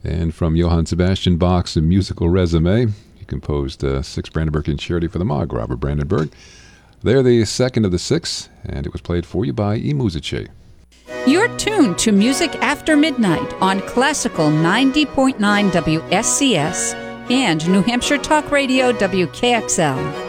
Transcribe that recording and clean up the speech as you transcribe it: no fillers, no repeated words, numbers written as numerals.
And from Johann Sebastian Bach's musical resume, he composed 6 Brandenburg Concerti for the Moog, Robert Brandenburg. They're the second of the 6, and it was played for you by eMusice. You're tuned to Music After Midnight on Classical 90.9 WSCS and New Hampshire Talk Radio WKXL.